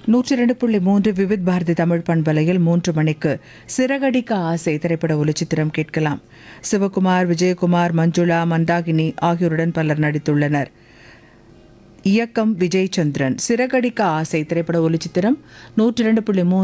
102.3 விவித் பாரதி தமிழ் பண்பலையில் 3 மணிக்கு சிறகடிக்க ஆசை திரைப்பட ஒளிச்சித்திரம் கேட்கலாம். சிவகுமார், விஜயகுமார், மஞ்சுளா, மந்தாகினி ஆகியோருடன் பலர் நடித்துள்ளனர். இயக்கம் விஜய் சந்திரன். சிறகடிக்க ஆசை திரைப்பட ஒளிச்சித்திரம் 102.3